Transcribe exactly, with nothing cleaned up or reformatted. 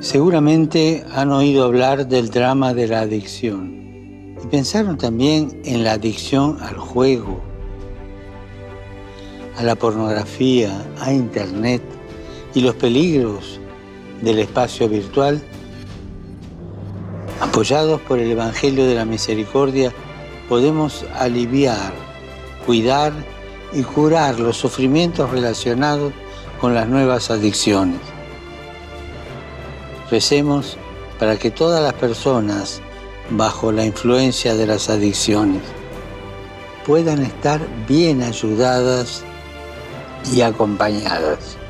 Seguramente han oído hablar del drama de la adicción y pensaron también en la adicción al juego, a la pornografía, a Internet y los peligros del espacio virtual. Apoyados por el Evangelio de la Misericordia, podemos aliviar, cuidar y curar los sufrimientos relacionados con las nuevas adicciones. Recemos para que todas las personas bajo la influencia de las adicciones puedan estar bien ayudadas y acompañadas.